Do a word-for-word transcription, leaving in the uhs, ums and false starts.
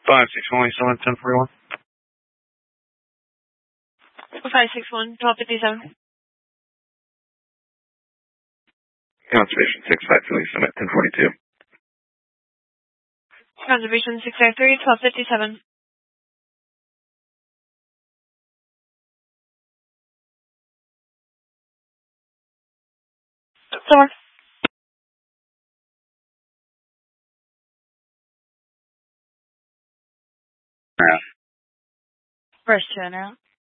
five six one, still at ten forty-one. five six one, twelve fifty-seven. Conservation six five three, Summit ten forty-two. Conservation six five three, twelve fifty-seven. Four. First turn out.